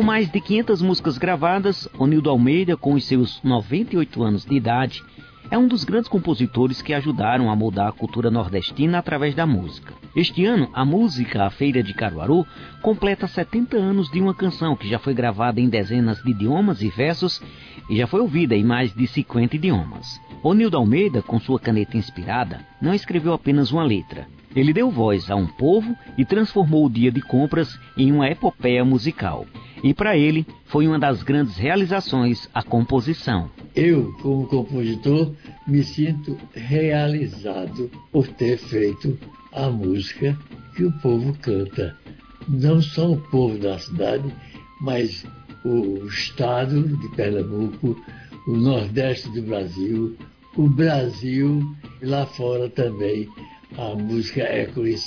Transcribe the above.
Com mais de 500 músicas gravadas, Onildo Almeida, com os seus 98 anos de idade, é um dos grandes compositores que ajudaram a moldar a cultura nordestina através da música. Este ano, a música A Feira de Caruaru completa 70 anos de uma canção que já foi gravada em dezenas de idiomas e versos e já foi ouvida em mais de 50 idiomas. Onildo Almeida, com sua caneta inspirada, não escreveu apenas uma letra. Ele deu voz a um povo e transformou o dia de compras em uma epopeia musical. E para ele, foi uma das grandes realizações a composição. Eu, como compositor, me sinto realizado por ter feito a música que o povo canta. Não só o povo da cidade, mas o estado de Pernambuco, o Nordeste do Brasil, o Brasil e lá fora também. A música é conhecida.